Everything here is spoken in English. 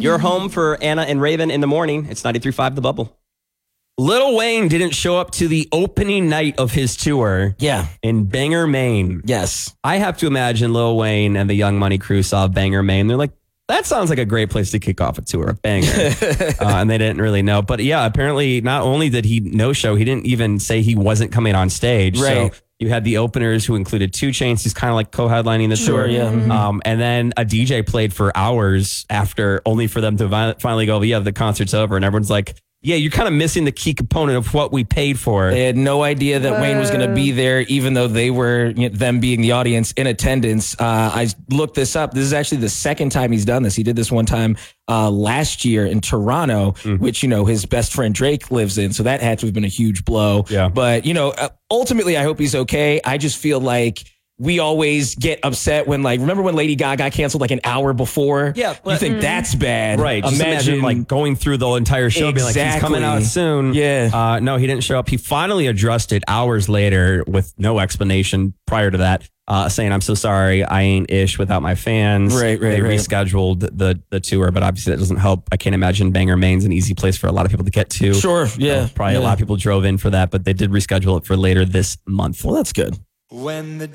Your home for Anna and Raven in the morning. It's 93.5 The Bubble. Lil Wayne didn't show up to the opening night of his tour in Bangor, Maine. Yes. I have to imagine Lil Wayne and the Young Money crew saw Bangor, Maine. They're like, that sounds like a great place to kick off a tour, Bangor. And they didn't really know. But yeah, apparently not only did he no show, he didn't even say he wasn't coming on stage. Right. So you had the openers who included 2 Chainz. He's kind of like co-headlining the tour. Yeah. And then a DJ played for hours after, only for them to finally go, yeah, the concert's over. And everyone's like, yeah, you're kind of missing the key component of what we paid for. They had no idea that Wayne was going to be there, even though they were, them being the audience in attendance. I looked this up. This is actually the second time he's done this. He did this one time last year in Toronto, which, his best friend Drake lives in. So that had to have been a huge blow. Yeah. But, ultimately, I hope he's okay. I just feel like we always get upset when, remember when Lady Gaga canceled an hour before? Yeah. You think that's bad. Right. Just imagine going through the entire show, being like, he's coming out soon. Yeah. No, he didn't show up. He finally addressed it hours later with no explanation prior to that, saying, I'm so sorry. I ain't ish without my fans. Right. They rescheduled the tour, but obviously that doesn't help. I can't imagine Bangor, Maine's an easy place for a lot of people to get to. Sure. Yeah. Probably a lot of people drove in for that, but they did reschedule it for later this month. Well, that's good. When the